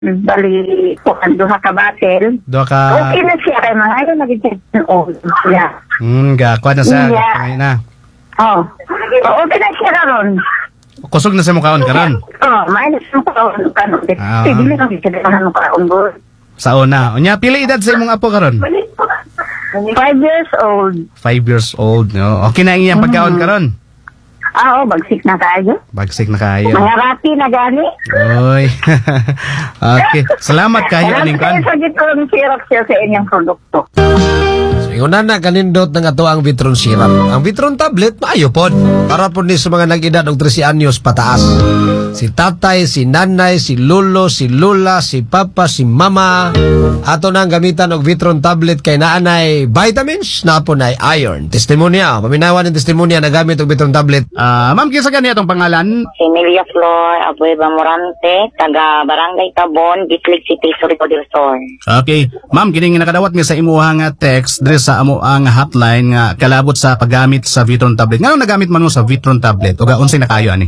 Bali, kuhan duha ka batel. Duha ka... Okay na siya kay mga ayaw nag-check siya. Gakuha na sa... Yeah. Ngayon na. Oh. Okay na siya karon. Kusog na sa mukhaon karon. Minus mo kaon karon. Ah. Hindi na kami sa kaon mo. Sa una. Unya, pila edad sa imong apo karon? 5 years old. 5 years old, no? Okay na iyang pagkaon karon. Bagsik na tayo. Bagsik na kayo. Mga rapi na gani. Oy. Okay. Salamat kayo aning kan. Salamat kayo sa gitong Xerox sa inyong produkto. Ingunan na kanindot ng ato ang Vitron syrup. Ang Vitron tablet, maayo pod. Para po ni sa mga nag-edad og 13 anyos pataas. Si tatay, si nanay, si lolo, si lula, si papa, si mama. Ato nang gamitan og Vitron tablet kay naanay vitamins, na po na iron. Testimonya, paminawan ng testimonya na gamit og Vitron tablet. Ma'am, kisa gani atong pangalan? Si Emilia Flor Abueva Morante, taga Barangay Tabon, Bitlig City, Surigao del Sur. Okay. Ma'am, kini nga nakadawat nga sa imuha nga text diri sa amo ang hotline nga kalabot sa paggamit sa Vitron tablet. Ngano nagamit man mo sa Vitron tablet? O unsay nakayo ani?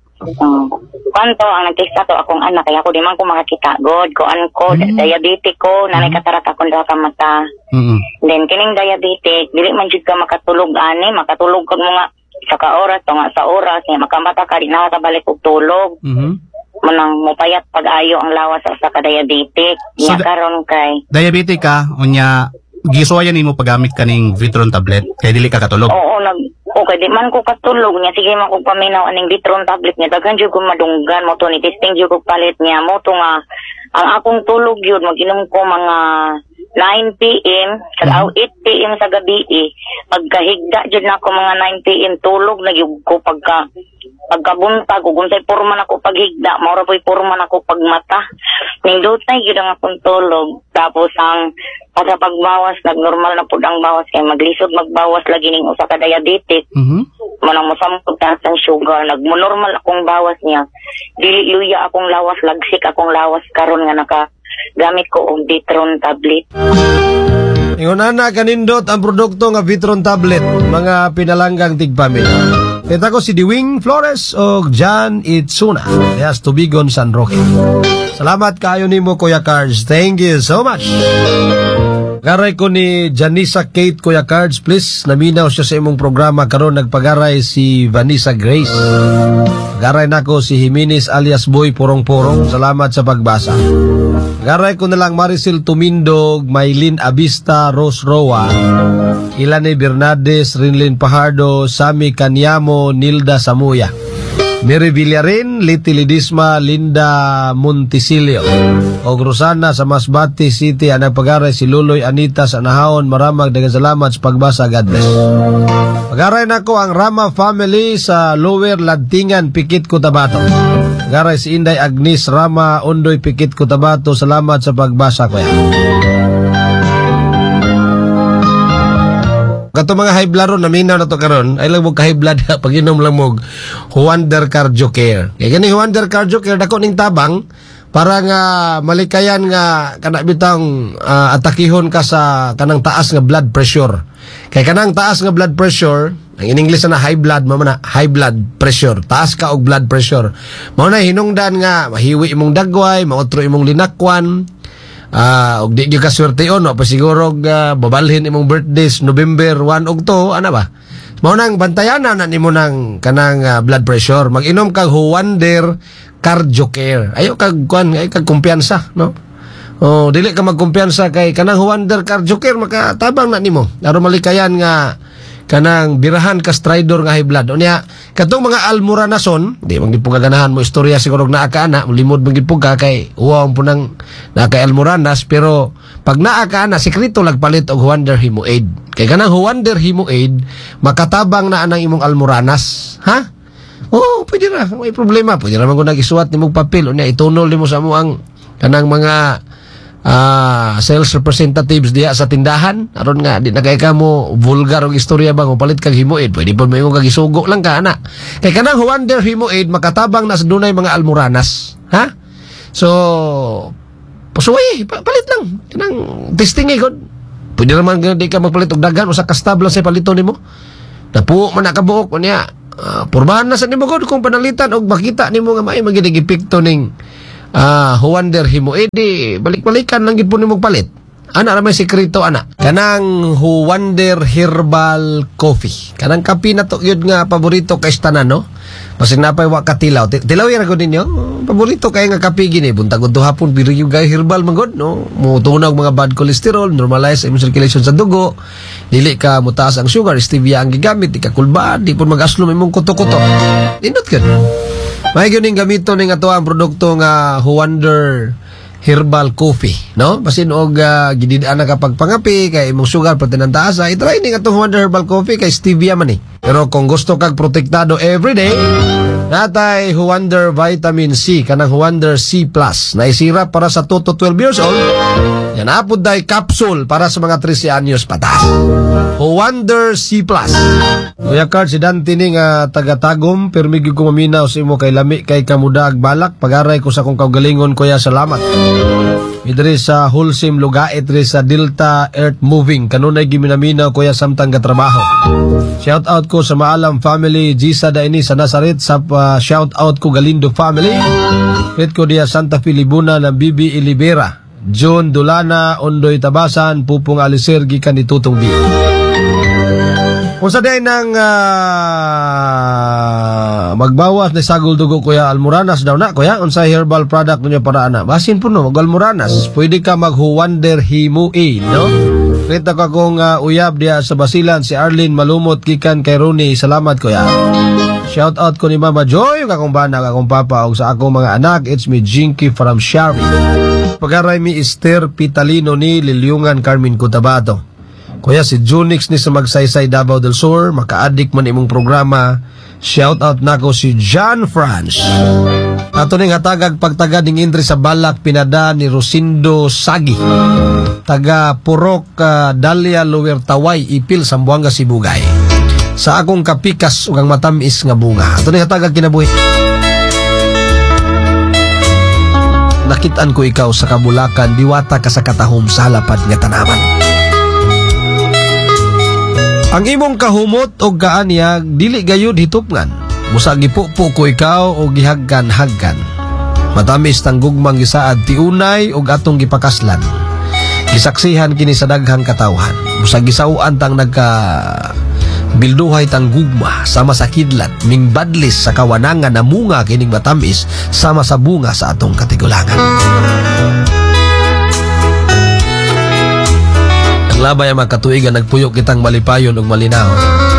Kanto ang nagtesta to akong anak kaya ako di man ko makakita god kuan ko diabetic ko nanay katarak akong duha ka mata. Then kining diabetic dili man jud ka makatulog ani makatulog kag mga sa oras to nga sa oras nga makamata ka di na balik og tulog. Manang mopayat pag-ayo ang lawas sa ka diabetic nya karon kay diabetic ka unya gisuwayan nimo paggamit kaning Vitron tablet kay dili ka katulog. Okay, di man ko katulog niya. Sige man ko paminaw aning Vitron tablet niya. Daghan jud ko madunggan mo to ni testing jud ko palit niya mo to nga ang akong tulog yun mag-inom ko mga 9 PM sa 8 PM sa gabi pagkahigda jud na ako mga 9 PM tulog na gyud ko pagkabuntag ug unsay porma nako paghigda mao ra poy porma nako pagmata nindutay gyud ang akong tulog tapos ang sa pagbawas nagnormal na pud ang bawas kay maglisod magbawas lagi ning usa ka diabetic manang mosamot taas ang sugar nagmonormal akong bawas niya dili luya akong lawas lagsik akong lawas karon nga naka gamit ko og Vitron tablet. Ingunan na kanindot ang produkto nga Vitron tablet mga pinalanggang tigpamilya. Kita ko si Dewing Flores o John Itsuna. Yes, Tubigon, San Roque. Salamat kayo nimo Kuya Cards. Thank you so much. Garay ko ni Janisa Kate Kuya Cards, please. Naminaw siya sa imong programa karon nagpagaray si Vanessa Grace. Garay nako si Jimenez alias Boy Porong-Porong. Salamat sa pagbasa. Garay ko na lang Maricel Tumindog, Maylin Abista, Rose Roa, Ilane Bernades, Rinlin Pajardo, Sami Kanyamo, Nilda Samuya, Mary Villarin, Liti Lidisma, Linda Montisilio, o Rosana sa Masbate City, ang nagpagaray si Luloy Anita sa Nahawon. Maramag daghang salamat sa pagbasa. God bless. Pagaray nako ang Rama family sa Lower Lantingan, Pikit, Cotabato. Pagaray si Inday Agnes Rama, Undoy, Pikit, Cotabato. Salamat sa pagbasa ko yan. Kato mga high blood ron, naminaw na to karon, ay lang mo ka high blood pag inom lang mo Huander Cardio Care. Kaya gani Huander Cardio Care, dako ning tabang para nga malikayan nga kanabitang atakihon ka sa kanang taas nga blood pressure. Kaya kanang taas nga blood pressure, ang in English na high blood, mamana high blood pressure, taas ka og blood pressure. Mao na hinungdan nga mahiwi imong dagway, maotro imong linakwan. Og di gyud ka swerteon no pa siguro babalhin imong birthdays November 1 og 2 ana ba mao nang bantayanan na nimo nang kanang blood pressure mag-inom kag Huander Cardio Care ayo kag kuan ay kag kumpiyansa no dili ka magkumpiyansa kay kanang Huander Cardio Care makatabang na nimo aron malikayan nga kanang birahan ka stridor nga high blood unya katong mga almoranason di man gid po ganahan mo istorya siguro naa ka ana limod man gid po ka kay uwaw po nang naka almoranas pero pag naa ka ana sekreto lagpalit og Huander Hemoaid kay kanang Huander Hemoaid makatabang na anang imong almoranas ha pwede ra may problema pwede ra man ko nagisuwat nimong papel unya itunol nimo sa mo ang kanang mga sales representatives diya sa tindahan aron nga di na kay kamo vulgar og istorya bang palit kag Hemoaid pwede po may kag isugo lang ka ana kay kanang Huander Hemoaid makatabang na sa dunay mga almoranas ha so pasuway palit lang kanang testing god pwede naman di ka magpalit og daghan usa ka stab lang sa palito nimo napuo man nakabuok unya pormahan na sa nimo god kung panalitan og makita nimo nga may magiging epekto ning Huwander himo. Di balik-balikan lang gid po nimo palit. Ana ra may sekreto ana. Kanang Huwander Herbal Coffee. Kanang kape na to yun nga paborito kay tanan, no? Basig napay wa ka tilaw. Tilaw ra gud ninyo. Paborito kay nga kape gini buntag ud hapon biro yung gay herbal man gud, no? Mutunaw mga bad cholesterol, normalize ang circulation sa dugo. Dili ka mutaas ang sugar, stevia ang gigamit, di ka kulbaan, di pun mag-aslom imong kuto-kuto. Indot gud. May gyud ning gamito ning ato ang produkto nga Huwander Herbal Coffee, no? Basin og gididaan na kapag pangapi kay imong sugar pati nang taasa, i-try ning atong Huwander Herbal Coffee kay stevia man ni. Pero kung gusto kag protektado everyday, natay Huwander Vitamin C kanang Huwander C+, na isirap para sa 2 to 12 years old. Yan apod day capsule para sa mga 13 anyos pataas. Huwander C+. Kuya Card, si Dante ni nga taga-tagom, permigyo ko maminaw sa imo kay lami kay kamudag balak, pag-aray ko sa kong kaugalingon, kuya, salamat. Idri sa Wholesome Lugait, idri sa Delta Earth Moving, kanunay giminaminaw, kuya, samtang katrabaho. Shout out ko sa Maalam family, Gisa Daini sa Nazaret, sa shout out ko Galindo family, Pet ko diya Santa Filibuna ng Bibi Ilibera, John Dulana, Ondoy Tabasan, Pupong Aliser, gikan ni Tutong B. Kung sa day nang magbawas na sagol dugo, kuya, Almoranas daw na, kuya, unsay herbal product ninyo para ana. Basin po no, mag-Almoranas. Pwede ka mag-Huwander Himuin, no? Kita ka kong uyab diya sa Basilan, si Arlene Malumot, gikan kay Rooney. Salamat, kuya. Shout out ko ni Mama Joy, kakong bana, kakong papa, o sa akong mga anak. It's me, Jinky from Sharp. Pagaray mi Esther Pitalino ni Lilyungan Carmen Cotabato. Kuya, si Junix ni sa Magsaysay Davao del Sur, maka-addict man imong programa. Shout out nako si John France. Ato ning hatagag pagtagad ning entry sa Balak Pinada ni Rosindo Sagi. Taga Purok Dalia Lower Taway, Ipil, Sambuanga, Sibugay. Sa akong kapikas ug ang matamis nga bunga. Ato ning hatagag kinabuhi. Nakitaan ko ikaw sa Kabulakan, diwata ka sa katahom sa halapad nga tanaman. Ang imong kahumot o kaanyag, dili gayud hitupngan. Musag ipupo ko ikaw o gihaggan-haggan. Matamis tanggugmang gisaad tiunay o atong gipakaslan. Gisaksihan kini sa daghang katawhan. Musag gisauan tang bilduhay tang gugma sama sa kidlat, ming badlis sa kawanangan na munga kining matamis sama sa bunga sa atong katigulangan. Labay ang magkatuigan, nagpuyok kitang malipayon o malinaw.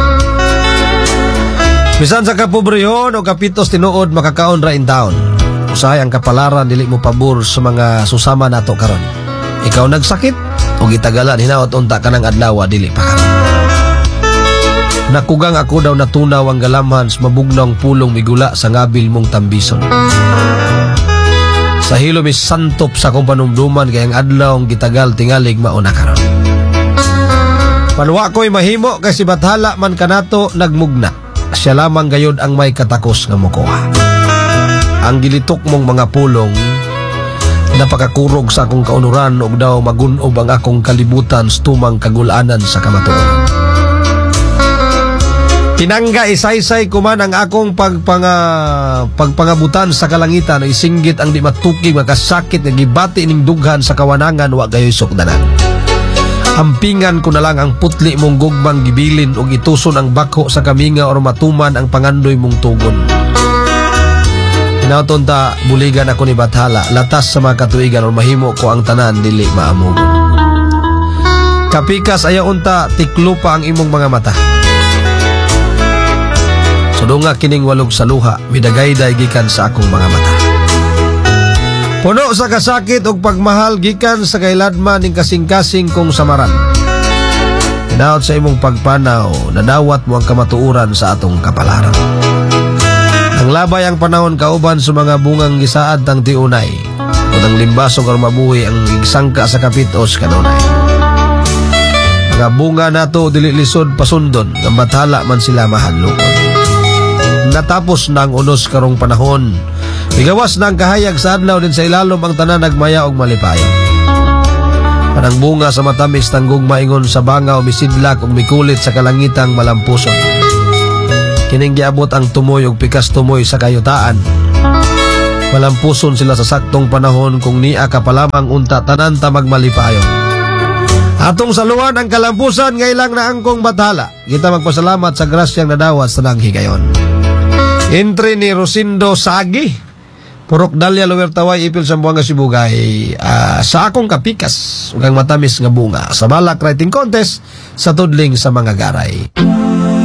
Bisan sa kapobrehon o kapitos tinuod, makakaon ra in taon. Usahay ang kapalaran, dili mo pabor sa mga susama nato karon. Ikaw nagsakit o gitagalan, hinaot unta ka ng adlaw, dili pa karon. Nakugang ako daw natunaw ang galamhan sa mabugnong pulong migula sa ngabil mong tambison. Sa hilo mi santop sa kong panumduman, kayang adlaw ang gitagal tingalig mauna karon. Panwa ko'y mahimo kasi bathala man kanato nagmugna. Siya lamang gayod ang may katakos nga mukuha. Ang gilitok mong mga pulong napakakurog sa akong kaunuran og daw magunob ang akong kalibutan stumang kagulanan sa kamatuoran. Tinangga isaysay ko man ang akong pagpangabutan sa kalangitan o isinggit ang di matukig makasakit nga gibati ning dughan sa kawanangan wa gayoy sukdanan. Ampingan ko na lang ang putli mong gugmang gibilin o ituson ang bakho sa kaminga or matuman ang pangandoy mong tugon. Hinauton ta, buligan ako ni Bathala, latas sa mga katuigan o mahimo ko ang tanan dili maamugon. Kapikas ayaw unta, tiklo pa ang imong mga mata. Sudunga kining walog sa luha, midagayday gikan sa akong mga mata. Puno sa kasakit o pagmahal gikan sa kailadman ning kasing-kasing kong samaran. Hinaot sa imong pagpanaw, nadawat mo ang kamatuuran sa atong kapalaran. Ang labay ang panahon kauban sa mga bungang gisaad tang tiunay, o ng limbasong or mabuhi ang igsangka sa kapitos kanunay. Mga bunga nato dili lisod pasundon, ng bathala man sila mahadlokon. Natapos na ang unos karong panahon, bigawas na ang kahayag sa adlaw din sa ilalom ang tanan nagmaya og malipayon. Panang bunga sa matamis tanggog maingon sa banga o misidlak og mikulit sa kalangitang malampuson. Kining giabot ang tumoy og pikas tumoy sa kayutaan. malampuson sila sa saktong panahon kung niya ka palamang unta tanan ta magmalipayon. Atong saluan ang kalampusan ngailang na angkong bathala. Kita magpasalamat sa grasyang nadawat sa nang higayon. Entry ni Rosindo Sagi, Purok Dalia, Lower Taway, Ipil, Sambuanga, Sibugay. Sa akong kapikas, ugang matamis nga bunga sa balak writing contest sa tudling sa mga garay.